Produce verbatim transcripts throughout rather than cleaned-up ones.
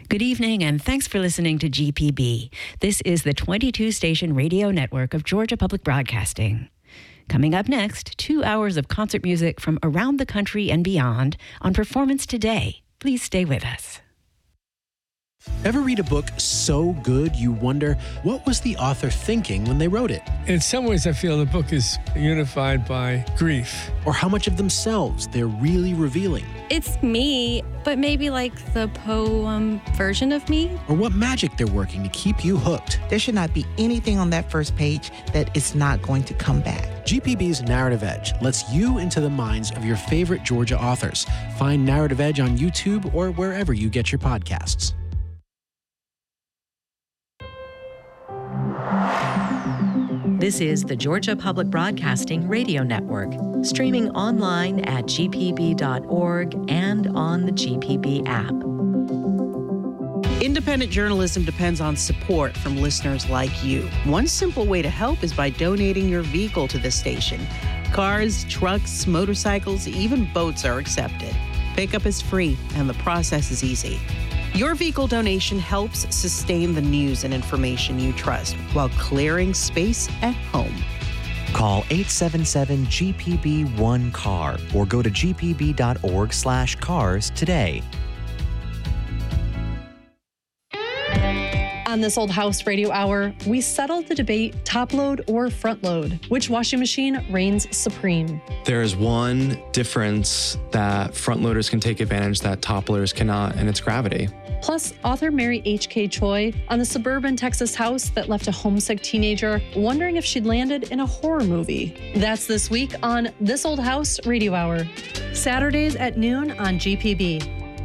Good evening, and thanks for listening to G P B. This is the twenty-two station radio network of Georgia Public Broadcasting. Coming up next, two hours of concert music from around the country and beyond on Performance Today. Please stay with us. Ever read a book so good you wonder, what was the author thinking when they wrote it? In some ways, I feel the book is unified by grief. Or how much of themselves they're really revealing? It's me, but maybe like the poem version of me. Or what magic they're working to keep you hooked? There should not be anything on that first page that is not going to come back. G P B's Narrative Edge lets you into the minds of your favorite Georgia authors. Find Narrative Edge on YouTube or wherever you get your podcasts. This is the Georgia Public Broadcasting Radio Network, streaming online at G P B dot org and on the G P B app. Independent journalism depends on support from listeners like you. One simple way to help is by donating your vehicle to this station. Cars, trucks, motorcycles, even boats are accepted. Pickup is free, and the process is easy. Your vehicle donation helps sustain the news and information you trust while clearing space at home. Call eight seven seven G P B one C A R or go to G P B dot org slash cars today. On This Old House Radio Hour, we settled the debate top load or front load. Which washing machine reigns supreme? There is one difference that front loaders can take advantage that top loaders cannot, and it's gravity. Plus, author Mary H K. Choi on the suburban Texas house that left a homesick teenager wondering if she'd landed in a horror movie. That's this week on This Old House Radio Hour. Saturdays at noon on G P B.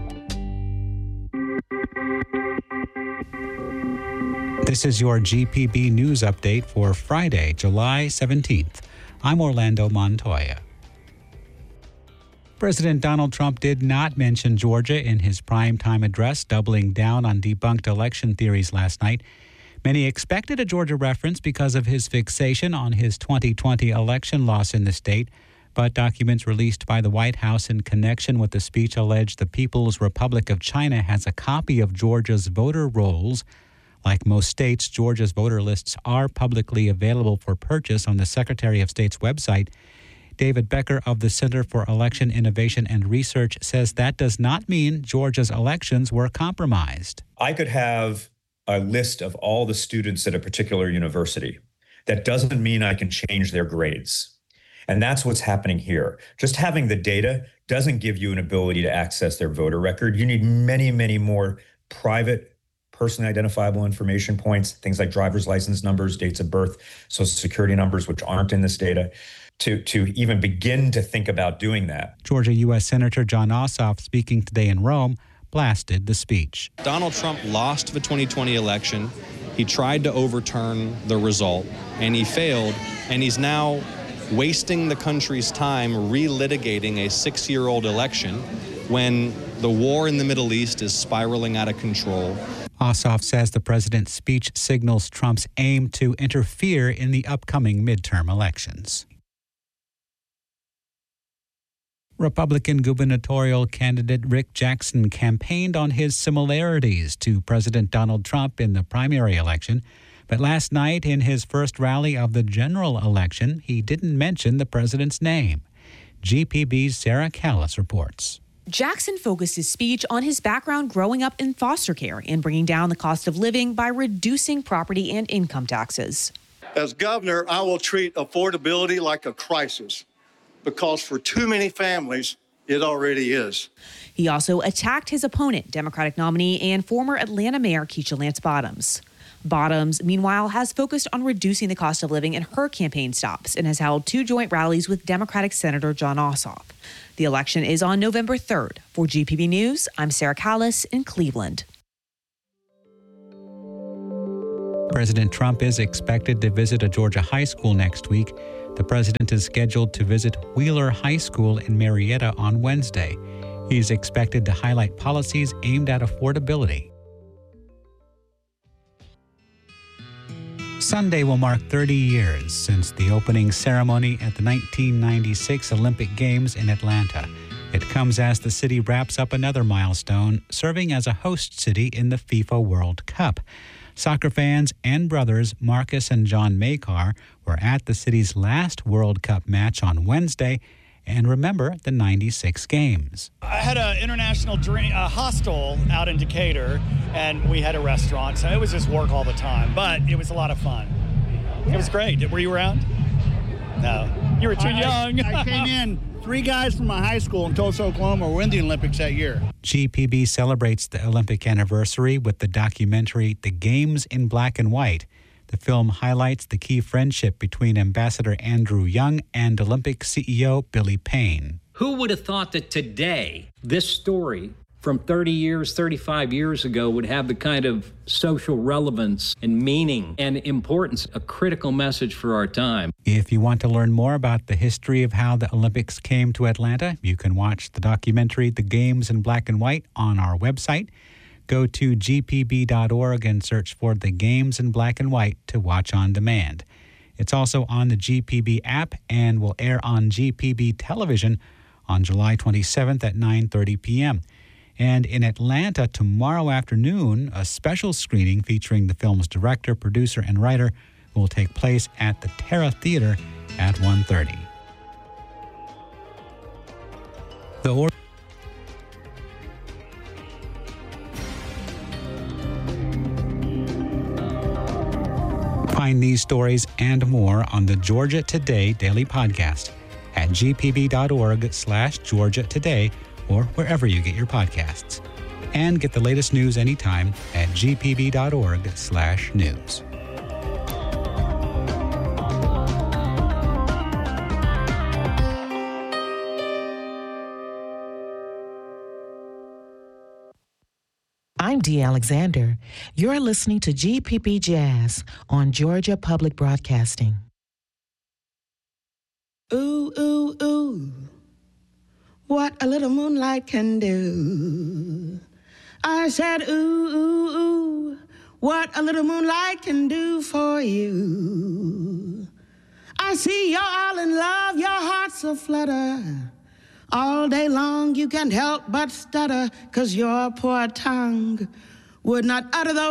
This is your G P B News Update for Friday, July seventeenth. I'm Orlando Montoya. President Donald Trump did not mention Georgia in his primetime address, doubling down on debunked election theories last night. Many expected a Georgia reference because of his fixation on his twenty twenty election loss in the state, but documents released by the White House in connection with the speech allege the People's Republic of China has a copy of Georgia's voter rolls. Like most states, Georgia's voter lists are publicly available for purchase on the Secretary of State's website. David Becker of the Center for Election Innovation and Research says that does not mean Georgia's elections were compromised. I could have a list of all the students at a particular university. That doesn't mean I can change their grades. And that's what's happening here. Just having the data doesn't give you an ability to access their voter record. You need many, many more private, personally identifiable information points, things like driver's license numbers, dates of birth, social security numbers, which aren't in this data, to, to even begin to think about doing that. Georgia U S Senator Jon Ossoff, speaking today in Rome, blasted the speech. Donald Trump lost the twenty twenty election. He tried to overturn the result, and he failed, and he's now wasting the country's time relitigating a six-year-old election when the war in the Middle East is spiraling out of control. Ossoff says the president's speech signals Trump's aim to interfere in the upcoming midterm elections. Republican gubernatorial candidate Rick Jackson campaigned on his similarities to President Donald Trump in the primary election, but last night in his first rally of the general election, he didn't mention the president's name. G P B's Sarah Callis reports. Jackson focused his speech on his background growing up in foster care and bringing down the cost of living by reducing property and income taxes. As governor, I will treat affordability like a crisis because for too many families, it already is. He also attacked his opponent, Democratic nominee and former Atlanta Mayor Keisha Lance Bottoms. Bottoms, meanwhile, has focused on reducing the cost of living in her campaign stops and has held two joint rallies with Democratic Senator Jon Ossoff. The election is on November third. For G P B News, I'm Sarah Callis in Cleveland. President Trump is expected to visit a Georgia high school next week. The president is scheduled to visit Wheeler High School in Marietta on Wednesday. He's expected to highlight policies aimed at affordability. Sunday will mark thirty years since the opening ceremony at the nineteen ninety-six Olympic Games in Atlanta. It comes as the city wraps up another milestone, serving as a host city in the FIFA World Cup. Soccer fans and brothers Marcus and John Makar were at the city's last World Cup match on Wednesday and remember the ninety-six games. I had an international drink, a hostel out in Decatur, and we had a restaurant, so it was just work all the time, but it was a lot of fun. It was great. Were you around? No. You were too I, young. I came in. Three guys from my high school in Tulsa, Oklahoma were in the Olympics that year. G P B celebrates the Olympic anniversary with the documentary The Games in Black and White. The film highlights the key friendship between Ambassador Andrew Young and Olympic C E O Billy Payne. Who would have thought that today, this story from thirty years, thirty-five years ago would have the kind of social relevance and meaning and importance, a critical message for our time. If you want to learn more about the history of how the Olympics came to Atlanta, you can watch the documentary The Games in Black and White on our website. Go to G P B dot org and search for The Games in Black and White to watch on demand. It's also on the G P B app and will air on G P B television on July twenty-seventh at nine thirty p.m. And in Atlanta tomorrow afternoon, a special screening featuring the film's director, producer, and writer will take place at the Terra Theater at one thirty. The or- Find these stories and more on the Georgia Today Daily Podcast at g p b dot org slash Georgia Today or wherever you get your podcasts. And get the latest news anytime at g p b dot org slash news. I'm Dee Alexander. You're listening to G P B Jazz on Georgia Public Broadcasting. Ooh, ooh, ooh, what a little moonlight can do. I said, ooh, ooh, ooh, what a little moonlight can do for you. I see you're all in love, your heart's a flutter. All day long you can't help but stutter, 'cause your poor tongue would not utter those